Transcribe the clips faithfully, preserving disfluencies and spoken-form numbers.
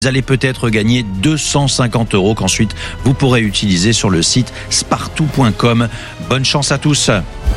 Vous allez peut-être gagner deux cent cinquante euros qu'ensuite vous pourrez utiliser sur le site spartou point com. Bonne chance à tous.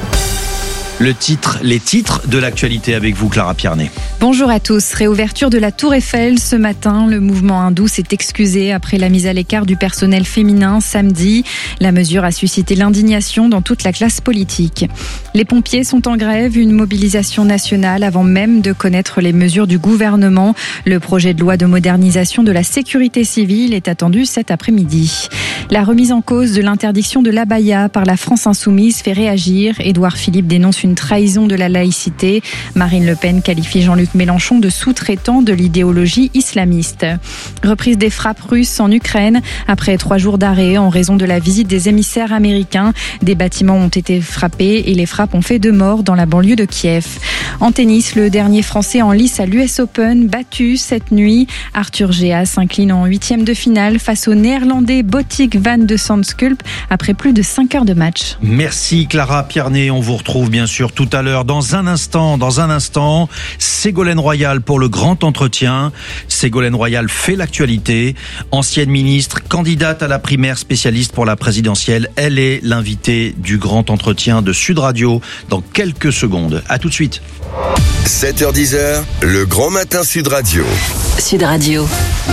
Le titre, les titres de l'actualité avec vous, Clara Pierné. Bonjour à tous. Réouverture de la Tour Eiffel ce matin. Le mouvement hindou s'est excusé après la mise à l'écart du personnel féminin samedi. La mesure a suscité l'indignation dans toute la classe politique. Les pompiers sont en grève, une mobilisation nationale avant même de connaître les mesures du gouvernement. Le projet de loi de modernisation de la sécurité civile est attendu cet après-midi. La remise en cause de l'interdiction de l'abaya par la France insoumise fait réagir. Édouard Philippe dénonce une trahison de la laïcité. Marine Le Pen qualifie Jean-Luc Mélenchon de sous-traitant de l'idéologie islamiste. Reprise des frappes russes en Ukraine. Après trois jours d'arrêt en raison de la visite des émissaires américains, des bâtiments ont été frappés et les frappes ont fait deux morts dans la banlieue de Kiev. En tennis, le dernier Français en lice à l'U S Open, battu cette nuit. Arthur Géas s'incline en huitième de finale face au Néerlandais Botic van de Zandschulp après plus de cinq heures de match. Merci Clara Pierné, on vous retrouve bien sûr tout à l'heure. Dans un instant, dans un instant, Ségolène Royal pour le grand entretien. Ségolène Royal fait l'actualité. Ancienne ministre, candidate à la primaire, spécialiste pour la présidentielle. Elle est l'invitée du grand entretien de Sud Radio dans quelques secondes. À tout de suite. sept heures dix, le grand matin Sud Radio. Sud Radio.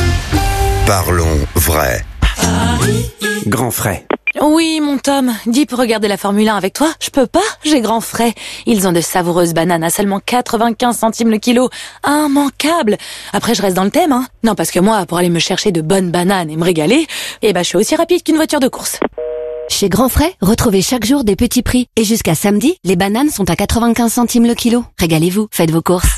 Parlons vrai. Grand frais. Oui, mon Tom, dis pour regarder la Formule un avec toi. Je peux pas, j'ai grand frais. Ils ont de savoureuses bananes à seulement quatre-vingt-quinze centimes le kilo. Immanquable. Après, je reste dans le thème, hein. Non, parce que moi, pour aller me chercher de bonnes bananes et me régaler, eh ben, je suis aussi rapide qu'une voiture de course. Chez Grand Frais, retrouvez chaque jour des petits prix. Et jusqu'à samedi, les bananes sont à quatre-vingt-quinze centimes le kilo. Régalez-vous, faites vos courses.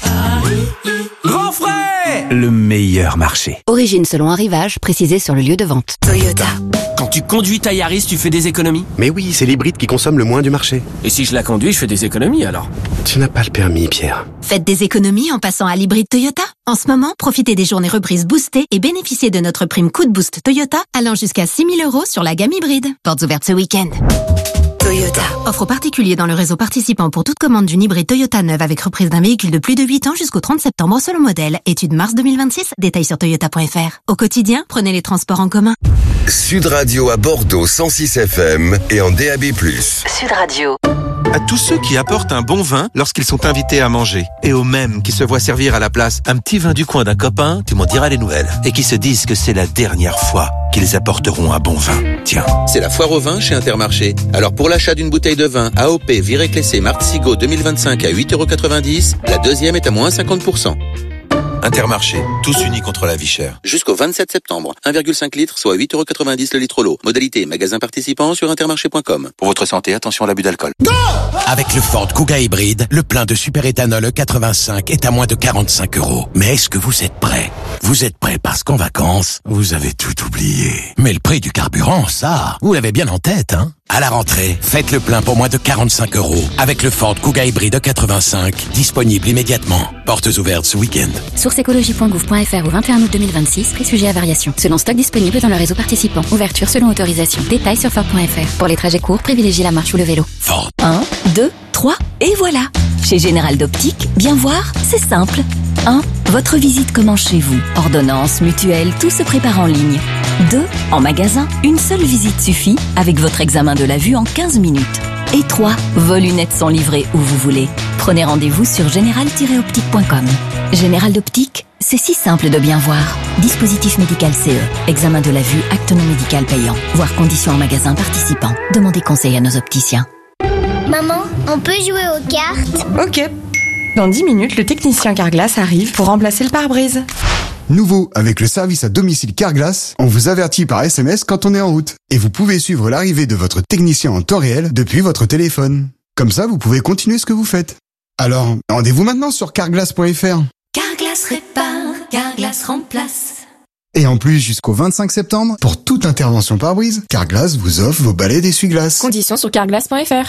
Grand frais, le meilleur marché. Origine selon arrivage, précisé sur le lieu de vente. Toyota. Quand tu conduis ta Yaris, tu fais des économies. Mais oui, c'est l'hybride qui consomme le moins du marché. Et si je la conduis, je fais des économies alors. Tu n'as pas le permis, Pierre. Faites des économies en passant à l'hybride Toyota. En ce moment, profitez des journées reprises boostées et bénéficiez de notre prime coup de boost Toyota allant jusqu'à six mille euros sur la gamme hybride. Portes ouvertes ce week-end. Toyota. Offre particulier dans le réseau participant pour toute commande d'une hybride Toyota neuve avec reprise d'un véhicule de plus de huit ans jusqu'au trente septembre selon modèle. Étude mars deux mille vingt-six. Détails sur toyota point f r. Au quotidien, prenez les transports en commun. Sud Radio à Bordeaux cent six F M et en D A B plus. Sud Radio. À tous ceux qui apportent un bon vin lorsqu'ils sont invités à manger. Et aux mêmes qui se voient servir à la place un petit vin du coin d'un copain, tu m'en diras les nouvelles. Et qui se disent que c'est la dernière fois qu'ils apporteront un bon vin. Tiens. C'est la foire au vin chez Intermarché. Alors pour l'achat d'une bouteille de vin A O P Viré Clessé Martzigo deux mille vingt-cinq à huit euros quatre-vingt-dix, la deuxième est à moins cinquante pour cent. Intermarché, tous unis contre la vie chère. Jusqu'au vingt-sept septembre, un virgule cinq litres, soit huit euros quatre-vingt-dix le litre l'eau. Modalité magasin participant sur intermarché point com. Pour votre santé, attention à l'abus d'alcool. Go! Avec le Ford Kuga hybride, le plein de superéthanol E quatre-vingt-cinq est à moins de quarante-cinq euros. Mais est-ce que vous êtes prêts? Vous êtes prêts parce qu'en vacances, vous avez tout oublié. Mais le prix du carburant, ça, vous l'avez bien en tête, hein? À la rentrée, faites le plein pour moins de quarante-cinq euros avec le Ford Kuga hybride E quatre-vingt-cinq, disponible immédiatement. Portes ouvertes ce week-end. Source écologie point gouv point f r au vingt et un août deux mille vingt-six, prix sujet à variation. Selon stock disponible dans le réseau participant. Ouverture selon autorisation. Détails sur Ford point f r. Pour les trajets courts, privilégiez la marche ou le vélo. Ford. un, deux, trois, et voilà. Chez Général d'Optique, bien voir, c'est simple. un. Votre visite commence chez vous. Ordonnance, mutuelle, tout se prépare en ligne. deux. En magasin, une seule visite suffit avec votre examen de la vue en quinze minutes. Et trois. Vos lunettes sont livrées où vous voulez. Prenez rendez-vous sur général tiret optique point com. Général d'Optique, c'est si simple de bien voir. Dispositif médical C E. Examen de la vue, acte non médical payant. Voir conditions en magasin participant. Demandez conseil à nos opticiens. Maman, on peut jouer aux cartes? Ok. Dans dix minutes, le technicien Carglass arrive pour remplacer le pare-brise. Nouveau, avec le service à domicile Carglass, on vous avertit par S M S quand on est en route. Et vous pouvez suivre l'arrivée de votre technicien en temps réel depuis votre téléphone. Comme ça, vous pouvez continuer ce que vous faites. Alors, rendez-vous maintenant sur carglass point f r. Carglass répare, Carglass remplace. Et en plus, jusqu'au vingt-cinq septembre, pour toute intervention pare-brise, Carglass vous offre vos balais d'essuie-glace. Conditions sur carglass point f r.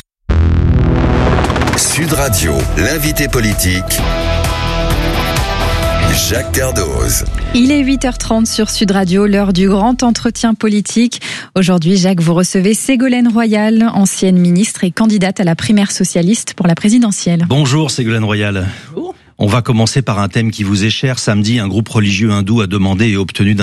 Sud Radio, l'invité politique, Jacques Cardoz. Il est huit heures trente sur Sud Radio, l'heure du grand entretien politique. Aujourd'hui, Jacques, vous recevez Ségolène Royal, ancienne ministre et candidate à la primaire socialiste pour la présidentielle. Bonjour Ségolène Royal. Bonjour. On va commencer par un thème qui vous est cher. Samedi, un groupe religieux hindou a demandé et obtenu d'un